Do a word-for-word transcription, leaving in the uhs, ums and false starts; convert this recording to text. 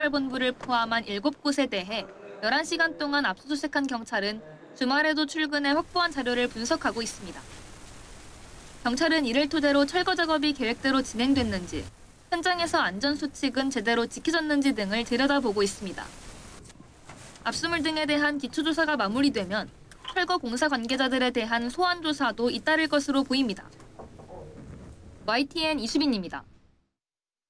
본부를 포함한 일곱 곳에 대해 열한 시간 동안 압수수색한 경찰은 주말에도 출근해 확보한 자료를 분석하고 있습니다. 경찰은 이를 토대로 철거 작업이 계획대로 진행됐는지, 현장에서 안전수칙은 제대로 지켜졌는지 등을 들여다보고 있습니다. 압수물 등에 대한 기초조사가 마무리되면 철거 공사 관계자들에 대한 소환 조사도 잇따를 것으로 보입니다. 와이티엔 이수빈입니다.